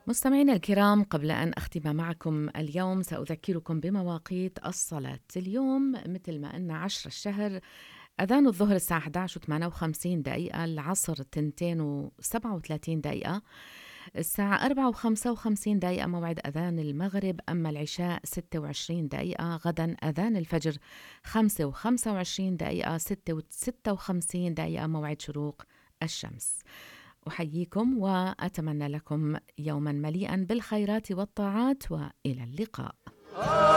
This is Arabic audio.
مستمعينا الكرام، قبل أن أختم معكم اليوم سأذكركم بمواقيت الصلاة. اليوم مثل ما قلنا 10 الشهر، أذان الظهر الساعة 11:58، العصر 2:37، الساعة 4:55 موعد أذان المغرب، أما العشاء 26 دقيقة. غدا أذان الفجر 5:25، 6:56 موعد شروق الشمس. أحييكم وأتمنى لكم يوما مليئا بالخيرات والطاعات، وإلى اللقاء.